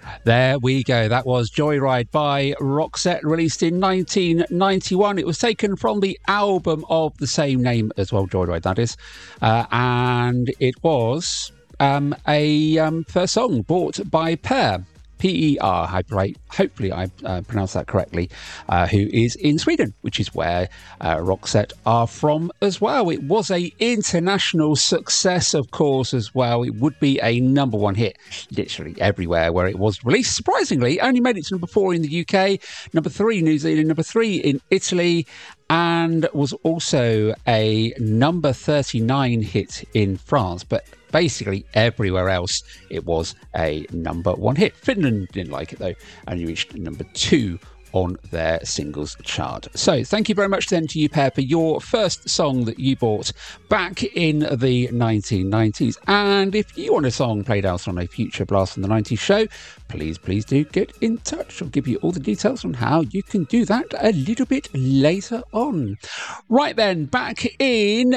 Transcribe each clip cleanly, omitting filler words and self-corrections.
There we go. That was Joyride by Roxette, released in 1991. It was taken from the album of the same name as well, Joyride, that is. And it was a first song bought by Per. PER, hopefully I pronounced that correctly, who is in Sweden, which is where Roxette are from as well. It was a international success, of course, as well. It would be a number one hit literally everywhere where it was released. Surprisingly, only made it to number 4 in the UK, number 3 New Zealand, number 3 in Italy, and was also a number 39 hit in France. But basically everywhere else it was a number 1 hit. Finland didn't like it though, and you reached number 2 on their singles chart. So thank you very much then to you, Per, for your first song that you bought back in the 1990s. And if you want a song played out on a future Blast from the 90s show, please do get in touch. I'll give you all the details on how you can do that a little bit later on. Right then, back in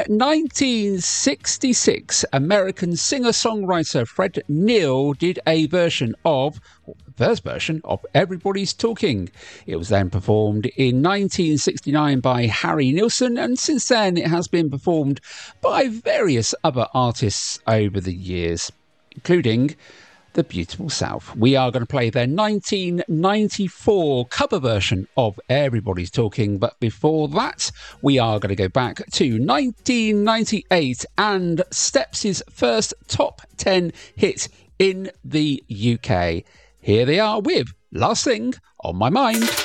1966, American singer-songwriter Fred Neil did a first version of Everybody's Talking. It was then performed in 1969 by Harry Nilsson, and since then it has been performed by various other artists over the years, including The Beautiful South. We are going to play their 1994 cover version of Everybody's Talking, but before that we are going to go back to 1998 and Steps' first top 10 hit in the UK. Here they are with Last Thing on My Mind.